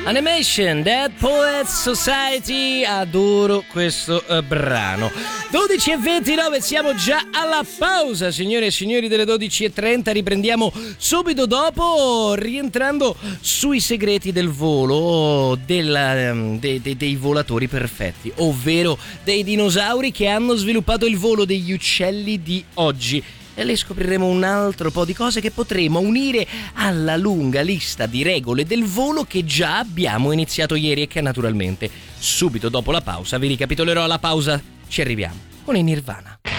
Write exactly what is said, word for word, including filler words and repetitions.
Animation, Dead Poets Society, adoro questo uh, brano. dodici e ventinove, siamo già alla pausa, signore e signori, delle dodici e trenta. Riprendiamo subito dopo, rientrando sui segreti del volo, della, um, de, de, dei volatori perfetti, ovvero dei dinosauri che hanno sviluppato il volo, degli uccelli di oggi. E le scopriremo un altro po' di cose che potremo unire alla lunga lista di regole del volo che già abbiamo iniziato ieri e che naturalmente subito dopo la pausa vi ricapitolerò. Alla pausa ci arriviamo con i Nirvana.